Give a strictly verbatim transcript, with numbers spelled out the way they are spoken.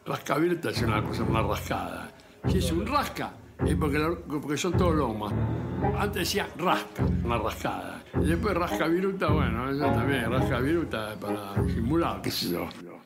Rascaviruta es una cosa, una rascada. Si es un rasca, es porque, porque son todos lomas. Antes decía rasca, una rascada. Y después rascaviruta, bueno, eso también, rascaviruta para simular, qué sé yo.